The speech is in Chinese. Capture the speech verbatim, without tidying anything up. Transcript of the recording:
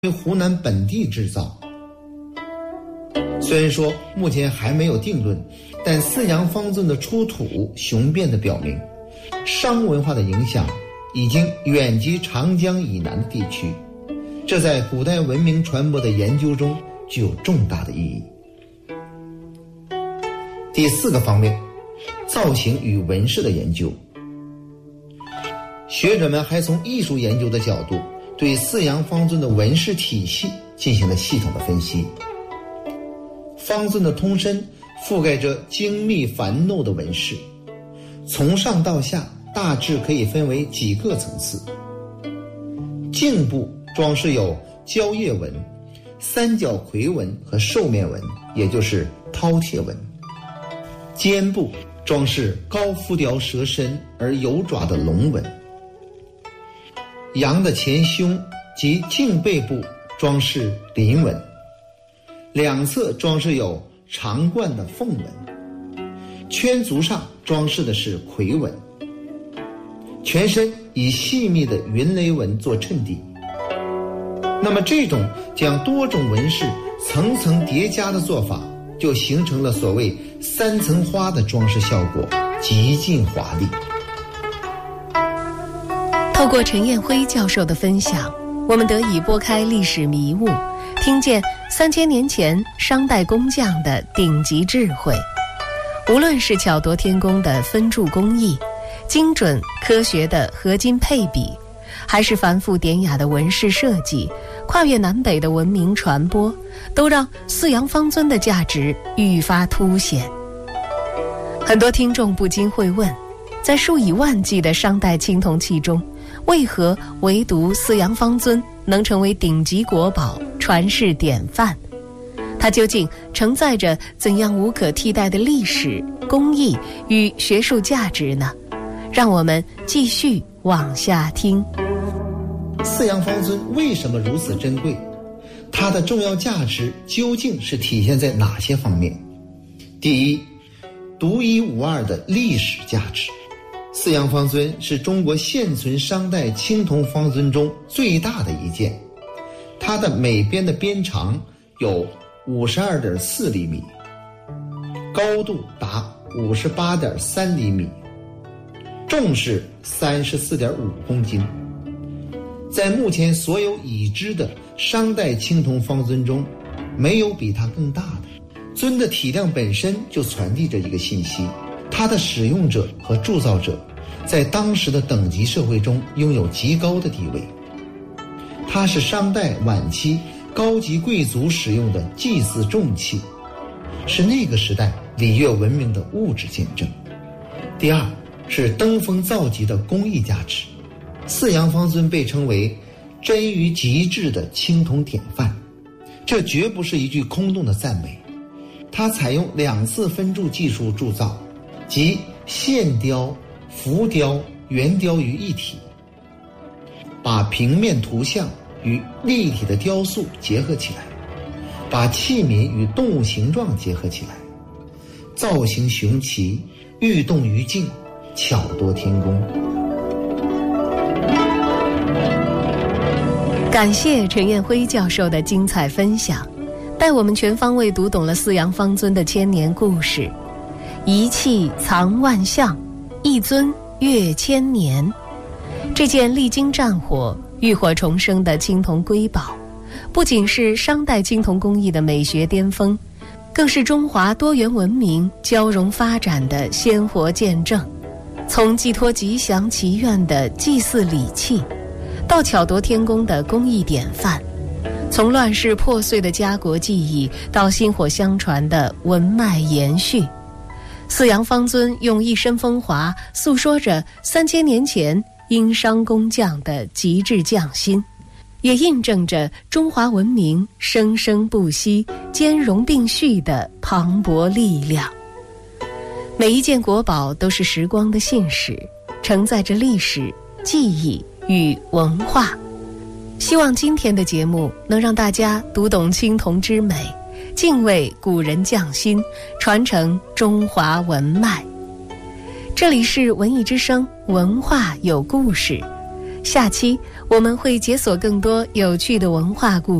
于湖南本地制造。虽然说目前还没有定论，但四羊方尊的出土雄辩地表明，商文化的影响已经远及长江以南的地区，这在古代文明传播的研究中具有重大的意义。第四个方面，造型与纹饰的研究。学者们还从艺术研究的角度对四羊方尊的纹饰体系进行了系统的分析。方尊的通身覆盖着精密繁缛的纹饰，从上到下大致可以分为几个层次。颈部装饰有蕉叶纹、三角葵纹和兽面纹，也就是饕餮纹。肩部装饰高浮雕蛇身而有爪的龙纹。羊的前胸及颈背部装饰鳞纹，两侧装饰有长冠的凤纹，圈足上装饰的是葵纹，全身以细密的云雷纹做衬底。那么这种将多种纹饰层层叠加的做法，就形成了所谓三层花的装饰效果，极尽华丽。 透过陈彦辉教授的分享，我们得以拨开历史迷雾，听见三千年前商代工匠的顶级智慧。无论是巧夺天工的分铸工艺，精准科学的合金配比，还是繁复典雅的纹饰设计，跨越南北的文明传播，都让四羊方尊的价值愈发凸显。很多听众不禁会问，在数以万计的商代青铜器中，为何唯独四羊方尊能成为顶级国宝，传世典范？它究竟承载着怎样无可替代的历史、工艺与学术价值呢？让我们继续往下听。 四羊方尊为什么如此珍贵？它的重要价值究竟是体现在哪些方面？第一，独一无二的历史价值。四羊方尊是中国现存商代青铜方尊中最大的一件，它的每边的边长有 五十二点四厘米，高度达 五十八点三厘米，重是 三十四点五公斤。在目前所有已知的商代青铜方尊中，没有比它更大的。尊的体量本身就传递着一个信息，它的使用者和铸造者在当时的等级社会中拥有极高的地位。它是商代晚期高级贵族使用的祭祀重器，是那个时代礼乐文明的物质见证。第二，是登峰造极的工艺价值。四羊方尊被称为臻于极致的青铜典范，这绝不是一句空洞的赞美。它采用两次分铸技术铸造，即线雕、浮雕、圆雕于一体，把平面图像与立体的雕塑结合起来，把器皿与动物形状结合起来，造型雄奇，欲动于静，巧夺天工。 感谢陈彦辉教授的精彩分享，带我们全方位读懂了四羊方尊的千年故事。一器藏万象，一尊阅千年。这件历经战火、浴火重生的青铜瑰宝，不仅是商代青铜工艺的美学巅峰，更是中华多元文明交融发展的鲜活见证。从寄托吉祥祈愿的祭祀礼器，到巧夺天工的工艺典范，从乱世破碎的家国记忆到薪火相传的文脉延续，四羊方尊用一身风华诉说着三千年前殷商工匠的极致匠心，也印证着中华文明生生不息、兼容并蓄的磅礴力量。每一件国宝都是时光的信使，承载着历史、记忆与文化。希望今天的节目能让大家读懂青铜之美，敬畏古人匠心，传承中华文脉。这里是文艺之声，文化有故事。下期我们会解锁更多有趣的文化故事。